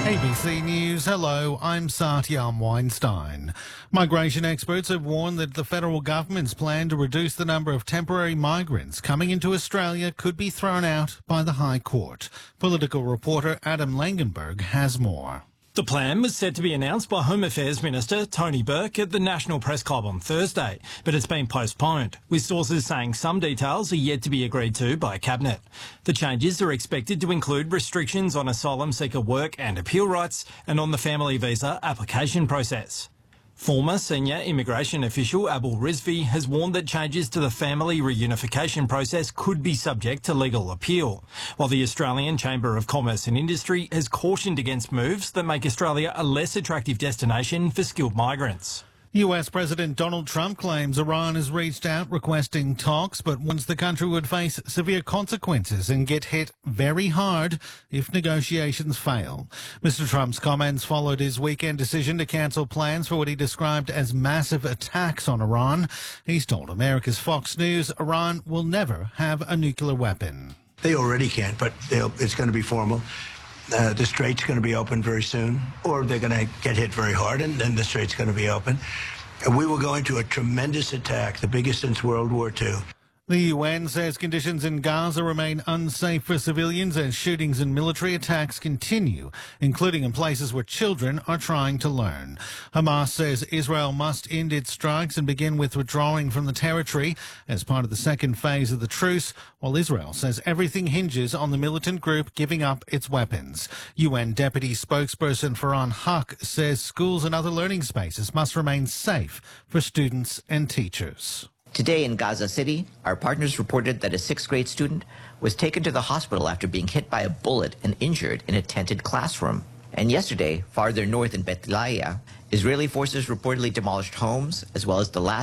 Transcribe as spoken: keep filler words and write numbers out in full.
A B C News, hello, I'm Satyam Weinstein. Migration experts have warned that the federal government's plan to reduce the number of temporary migrants coming into Australia could be thrown out by the High Court. Political reporter Adam Langenberg has more. The plan was set to be announced by Home Affairs Minister Tony Burke at the National Press Club on Thursday, but it's been postponed, with sources saying some details are yet to be agreed to by Cabinet. The changes are expected to include restrictions on asylum seeker work and appeal rights and on the family visa application process. Former senior immigration official Abul Rizvi has warned that changes to the family reunification process could be subject to legal appeal, while the Australian Chamber of Commerce and Industry has cautioned against moves that make Australia a less attractive destination for skilled migrants. U S President Donald Trump claims Iran has reached out requesting talks, but warns the country would face severe consequences and get hit very hard if negotiations fail. Mister Trump's comments followed his weekend decision to cancel plans for what he described as massive attacks on Iran. He's told America's Fox News Iran will never have a nuclear weapon. They already can't, but it's going to be formal. Uh, the Strait's going to be open very soon, or they're going to get hit very hard, and then the Strait's going to be open. And we will go into a tremendous attack, the biggest since World War Two. The U N says conditions in Gaza remain unsafe for civilians as shootings and military attacks continue, including in places where children are trying to learn. Hamas says Israel must end its strikes and begin with withdrawing from the territory as part of the second phase of the truce, while Israel says everything hinges on the militant group giving up its weapons. U N Deputy Spokesperson Farhan Haq says schools and other learning spaces must remain safe for students and teachers. Today in Gaza City, our partners reported that a sixth grade student was taken to the hospital after being hit by a bullet and injured in a tented classroom. And yesterday, farther north in Beit Lahiya, Israeli forces reportedly demolished homes as well as the last